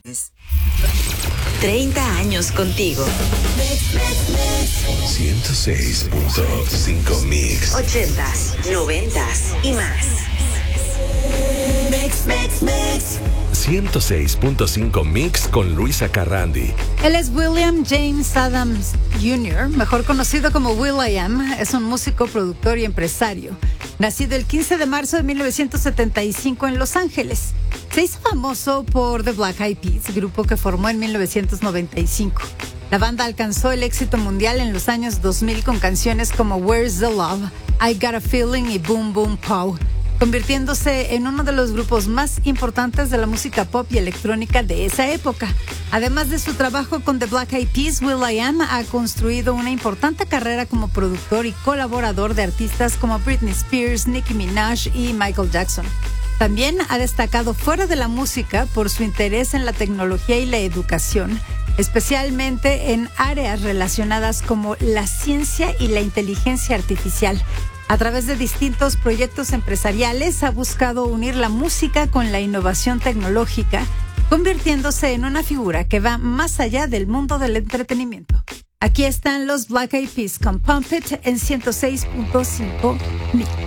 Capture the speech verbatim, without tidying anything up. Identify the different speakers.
Speaker 1: treinta años contigo.
Speaker 2: ciento seis punto cinco Mix.
Speaker 1: ochentas, noventas y más. Mix, mix, mix.
Speaker 2: ciento seis punto cinco Mix con Luisa Carrandi.
Speaker 3: Él es William James Adams junior, mejor conocido como will.i.am. Es un músico, productor y empresario. Nacido el quince de marzo de mil novecientos setenta y cinco en Los Ángeles. Se hizo famoso por The Black Eyed Peas, grupo que formó en mil novecientos noventa y cinco. La banda alcanzó el éxito mundial en los años dos mil con canciones como Where's the Love, I Got a Feeling y Boom Boom Pow, convirtiéndose en uno de los grupos más importantes de la música pop y electrónica de esa época. Además de su trabajo con The Black Eyed Peas, will.i.am ha construido una importante carrera como productor y colaborador de artistas como Britney Spears, Nicki Minaj y Michael Jackson. También ha destacado fuera de la música por su interés en la tecnología y la educación, especialmente en áreas relacionadas como la ciencia y la inteligencia artificial. A través de distintos proyectos empresariales ha buscado unir la música con la innovación tecnológica, convirtiéndose en una figura que va más allá del mundo del entretenimiento. Aquí están los Black Eyed Peas con Pump It en ciento seis punto cinco Mix.